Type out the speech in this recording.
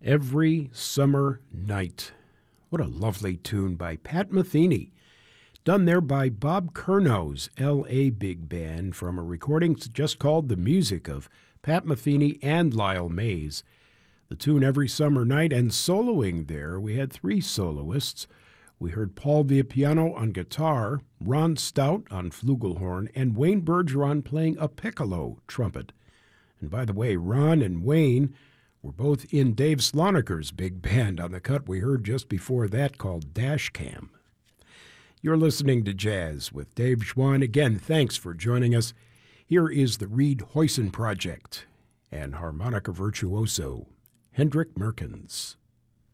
Every Summer Night. What a lovely tune by Pat Metheny. Done there by Bob Curnow's L.A. Big Band from a recording just called The Music of Pat Metheny and Lyle Mays. The tune Every Summer Night, and soloing there, we had three soloists. We heard Paul Villapiano on guitar, Ron Stout on flugelhorn, and Wayne Bergeron playing a piccolo trumpet. And by the way, Ron and Wayne were both in Dave Sloniker's big band on the cut we heard just before that called Dash Cam. You're listening to Jazz with Dave Schwann. Again, thanks for joining us. Here is the Reed Hoyson Project and harmonica virtuoso Hendrik Merkens.